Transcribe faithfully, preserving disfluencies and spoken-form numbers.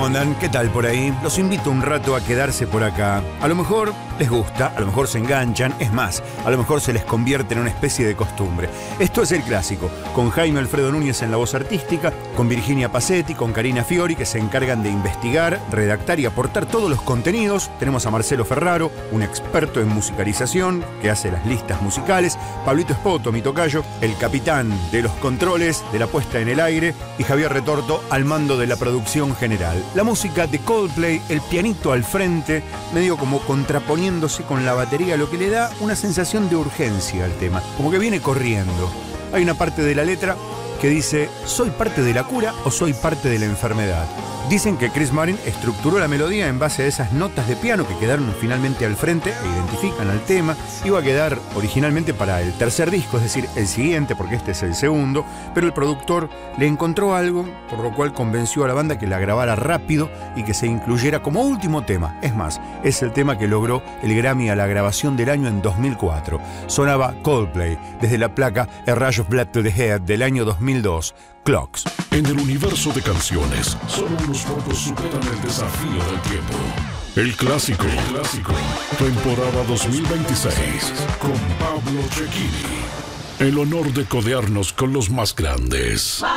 ¿Cómo andan? ¿Qué tal por ahí? Los invito un rato a quedarse por acá. A lo mejor les gusta, a lo mejor se enganchan, es más, a lo mejor se les convierte en una especie de costumbre. Esto es El Clásico, con Jaime Alfredo Núñez en la voz artística, con Virginia Pacetti, con Karina Fiori, que se encargan de investigar, redactar y aportar todos los contenidos. Tenemos a Marcelo Ferraro, un experto en musicalización, que hace las listas musicales, Pablito Espoto, mi tocayo, el capitán de los controles, de la puesta en el aire, y Javier Retorto al mando de la producción general. La música de Coldplay, el pianito al frente, medio como contraponiéndose con la batería, lo que le da una sensación de urgencia al tema, como que viene corriendo. Hay una parte de la letra que dice: ¿soy parte de la cura o soy parte de la enfermedad? Dicen que Chris Martin estructuró la melodía en base a esas notas de piano que quedaron finalmente al frente e identifican al tema. Iba a quedar originalmente para el tercer disco, es decir, el siguiente, porque este es el segundo, pero el productor le encontró algo, por lo cual convenció a la banda que la grabara rápido y que se incluyera como último tema. Es más, es el tema que logró el Grammy a la grabación del año en dos mil cuatro. Sonaba Coldplay desde la placa A Rush of Blood to the Head del año dos mil dos. Clocks. En el universo de canciones, solo unos pocos superan el desafío del tiempo. El Clásico, el Clásico, temporada dos mil veintiséis, con Pablo Cecchini. El honor de codearnos con los más grandes.